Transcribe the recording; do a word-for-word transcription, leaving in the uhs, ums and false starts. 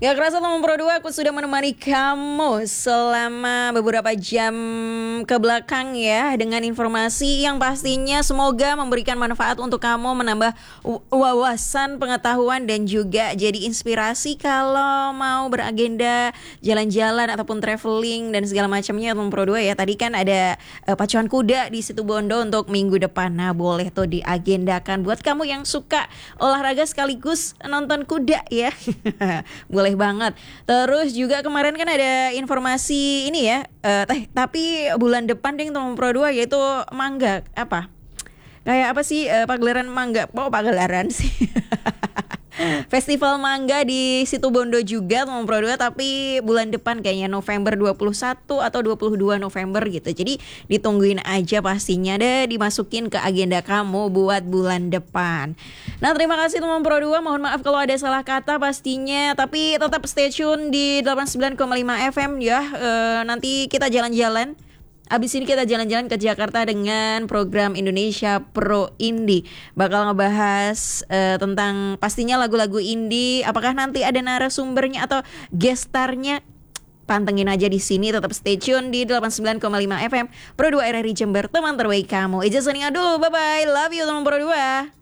Gak kerasa teman Pro dua, aku sudah menemani kamu selama beberapa jam ke belakang ya, dengan informasi yang pastinya semoga memberikan manfaat untuk kamu, menambah wawasan, pengetahuan, dan juga jadi inspirasi kalau mau beragenda jalan-jalan ataupun traveling dan segala macamnya teman Pro dua ya. Tadi kan ada uh, pacuan kuda di Situbondo untuk minggu depan. Nah, boleh tuh diagendakan buat kamu yang suka olahraga sekaligus nonton kuda ya. Boleh banget. Terus juga kemarin kan ada informasi ini ya, uh, teh tapi bulan depan ding teman Pro dua, yaitu mangga apa? Kayak apa sih uh, pagelaran mangga? Oh, pagelaran sih. Festival mangga di Situbondo juga teman Pro dua, tapi bulan depan kayaknya November dua puluh satu atau dua puluh dua November gitu. Jadi ditungguin aja pastinya deh, dimasukin ke agenda kamu buat bulan depan. Nah, terima kasih teman Pro dua. Mohon maaf kalau ada salah kata pastinya, tapi tetap stay tune di delapan puluh sembilan koma lima F M ya. E, nanti kita jalan-jalan. Abis ini kita jalan-jalan ke Jakarta dengan program Indonesia Pro Indie. Bakal ngebahas uh, tentang pastinya lagu-lagu indie. Apakah nanti ada narasumbernya atau gestarnya? Pantengin aja di sini, tetap stay tune di delapan puluh sembilan koma lima F M Pro dua R R I Jember, teman terbaik kamu. Ijazah nih, aduh, bye-bye. Love you teman Pro dua.